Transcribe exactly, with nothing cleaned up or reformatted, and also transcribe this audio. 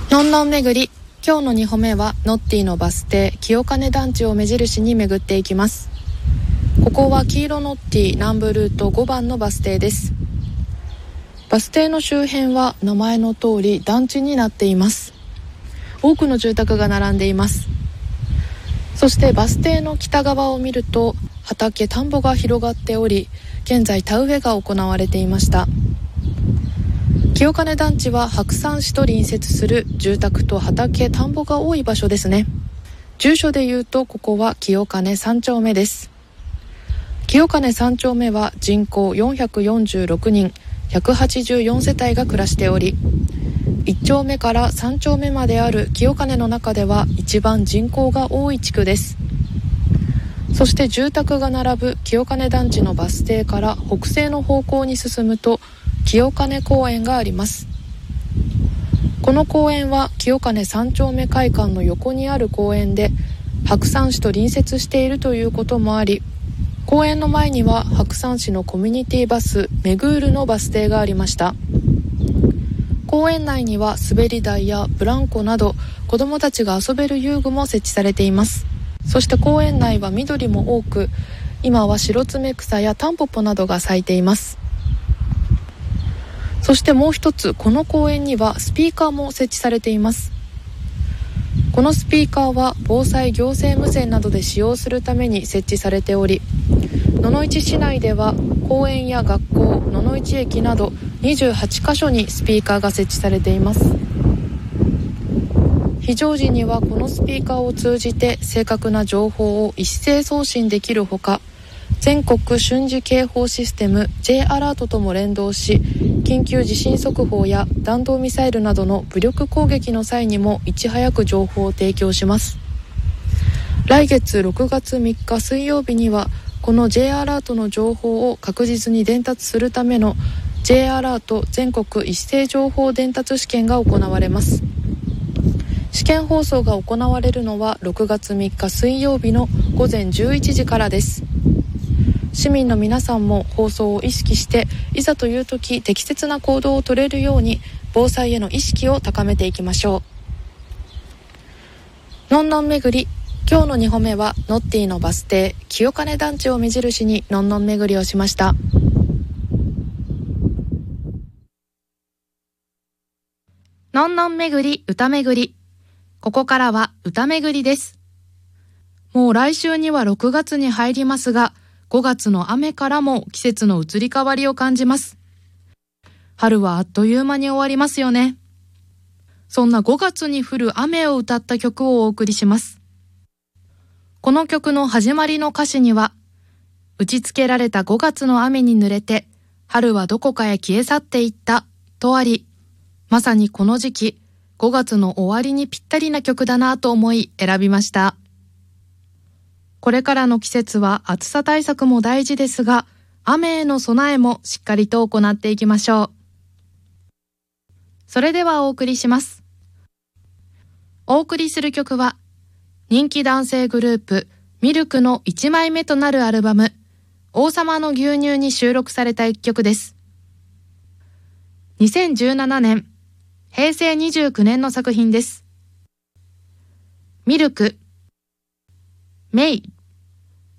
のんのん巡り、今日のにほんめはノッティのバス停清金団地を目印に巡っていきます。ここは黄色ノッティ南部ルートごばんのバス停です。バス停の周辺は名前の通り団地になっています。多くの住宅が並んでいます。そしてバス停の北側を見ると畑、田んぼが広がっており、現在田植えが行われていました。清金団地は白山市と隣接する住宅と畑、田んぼが多い場所ですね。住所でいうとここは清金さんちょうめです。清金さんちょうめは人口よんひゃくよんじゅうろくにん、ひゃくはちじゅうよんせたいが暮らしており、いっちょうめからさんちょうめまである清金の中では一番人口が多い地区です。そして住宅が並ぶ清金団地のバス停から北西の方向に進むと清金公園があります。この公園は清金さんちょうめ会館の横にある公園で、白山市と隣接しているということもあり、公園の前には白山市のコミュニティバスメグールのバス停がありました。公園内には滑り台やブランコなど子どもたちが遊べる遊具も設置されています。そして公園内は緑も多く、今はシロツメクサやタンポポなどが咲いています。そしてもう一つ、この公園にはスピーカーも設置されています。このスピーカーは防災行政無線などで使用するために設置されており、野々市市内では公園や学校、野々市駅などにじゅうはちかしょにスピーカーが設置されています。非常時にはこのスピーカーを通じて正確な情報を一斉送信できるほか、全国瞬時警報システム J アラートとも連動し、緊急地震速報や弾道ミサイルなどの武力攻撃の際にもいち早く情報を提供します。来月ろくがつみっか水曜日にはこの J アラートの情報を確実に伝達するための J アラート全国一斉情報伝達試験が行われます。試験放送が行われるのはろくがつみっか水曜日のごぜんじゅういちじからです。市民の皆さんも放送を意識して、いざという時適切な行動を取れるように防災への意識を高めていきましょう。のんのん巡り、今日のにほんめはノッティのバス停清金団地を目印にのんのん巡りをしました。のんのん巡り、歌巡り。ここからは歌巡りです。もう来週にはろくがつに入りますが、ごがつの雨からも季節の移り変わりを感じます。春はあっという間に終わりますよね。そんなごがつに降る雨を歌った曲をお送りします。この曲の始まりの歌詞には、打ちつけられたごがつの雨に濡れて、春はどこかへ消え去っていったとあり、まさにこの時期、ごがつの終わりにぴったりな曲だなと思い選びました。これからの季節は暑さ対策も大事ですが、雨への備えもしっかりと行っていきましょう。それではお送りします。お送りする曲は、人気男性グループミルクのいちまいめとなるアルバム、王様の牛乳に収録された一曲です。にせんじゅうななねん、へいせいにじゅうきゅうねんの作品です。ミルク、メイ